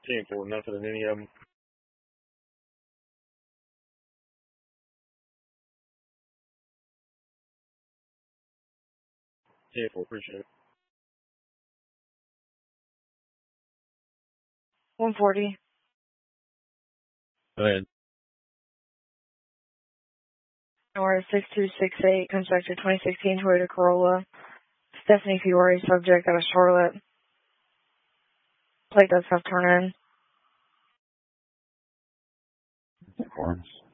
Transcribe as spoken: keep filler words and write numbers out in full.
ten four, nothing in any of them. ten four, appreciate it. one forty. Go ahead. Or six two six eight comes back to twenty sixteen Toyota Corolla. Stephanie Fiore, subject out of Charlotte. Plate does have turn in. Forms.